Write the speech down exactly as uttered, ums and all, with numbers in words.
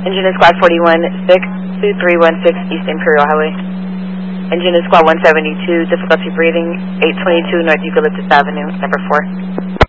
Engine is Squad forty-one, six two three one six East Imperial Highway. Engine is Squad one seventy-two, difficulty breathing, eight twenty-two North Eucalyptus Avenue, number four.